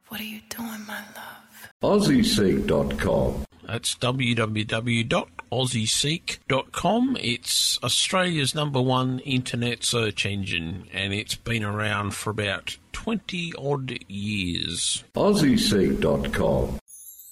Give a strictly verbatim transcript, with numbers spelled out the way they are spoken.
What are you doing, my love? Aussie Seek dot com. That's w w w dot aussie seek dot com. It's Australia's number one internet search engine, and it's been around for about twenty odd years. Aussie Seek dot com.